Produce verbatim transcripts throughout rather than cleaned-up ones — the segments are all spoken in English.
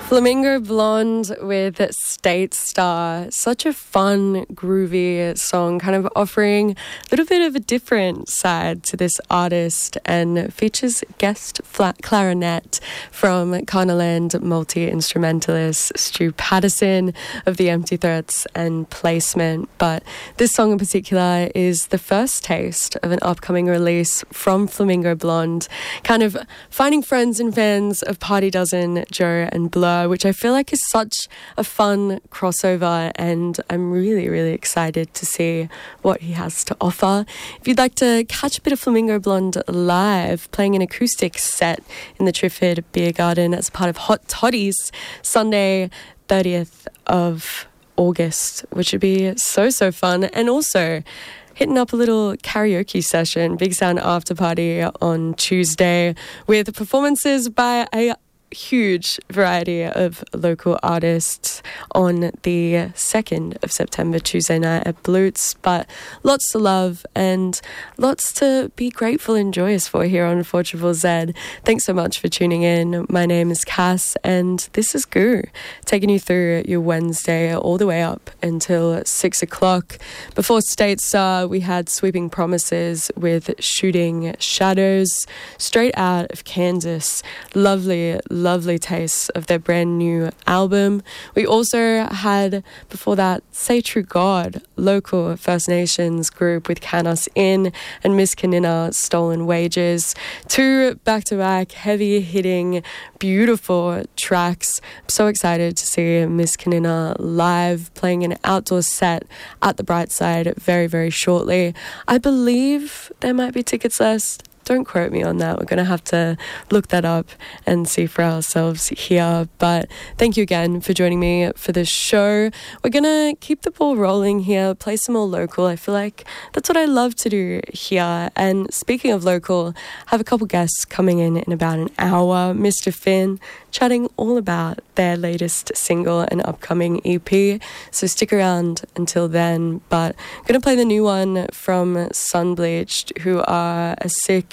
Flamingo Blonde with State Star. Such a fun, groovy song, kind of offering a little bit of a different side to this artist, and features guest flat clarinet from Carnaland multi-instrumentalist Stu Patterson of The Empty Threats and Placement. But this song in particular is the first taste of an upcoming release from Flamingo Blonde, kind of finding friends and fans of Party Dozen, Joe and Blur, which I feel like is such a fun crossover, and I'm really, really excited to see what he has to offer. If you'd like to catch a bit of Flamingo Blonde live, playing an acoustic set in the Triffid Beer Garden as part of Hot Toddies, Sunday, thirtieth of August, which would be so, so fun. And also hitting up a little karaoke session, Big Sound After Party on Tuesday, with performances by a huge variety of local artists on the second of September, Tuesday night at Blutz. But lots to love and lots to be grateful and joyous for here on four Triple Z. Thanks so much for tuning in. My name is Cass and this is Goo, taking you through your Wednesday all the way up until six o'clock. Before State Star, we had Sweeping Promises with Shooting Shadows, straight out of Kansas. Lovely, lovely taste of their brand new album. We also had, before that, Say True God, local First Nations group with Can Us In and Miss Kanina, Stolen Wages. Two back-to-back, heavy-hitting, beautiful tracks. I'm so excited to see Miss Kanina live, playing an outdoor set at the Bright Side very, very shortly. I believe there might be tickets left. Don't quote me on that. We're going to have to look that up and see for ourselves here. But thank you again for joining me for this show. We're going to keep the ball rolling here, play some more local. I feel like that's what I love to do here. And speaking of local, I have a couple guests coming in in about an hour. Mister Finn, chatting all about their latest single and upcoming E P. So stick around until then. But I'm going to play the new one from Sunbleached, who are a sick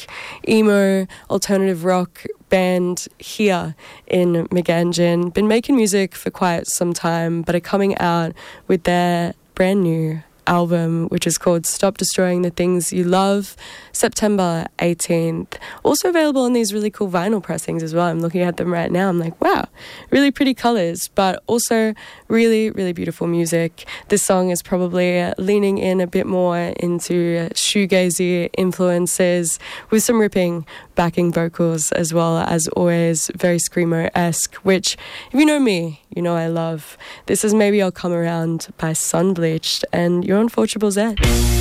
emo alternative rock band here in Meganjin. Been making music for quite some time, but are coming out with their brand new album, which is called Stop Destroying the Things You Love, September eighteenth. Also available on these really cool vinyl pressings as well. I'm looking at them right now. I'm like, wow, really pretty colours, but also really, really beautiful music. This song is probably leaning in a bit more into shoegazy influences with some ripping backing vocals as well, as always, very screamo-esque, which, if you know me, you know I love. This is Maybe I'll Come Around by Sunbleached, and you're on four Triple Z.